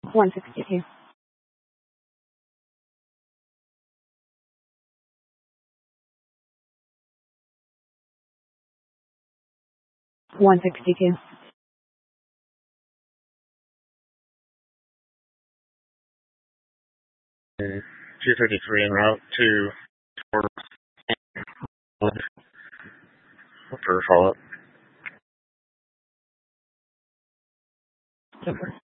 162. One 62. 253 en route to for follow-up. Super.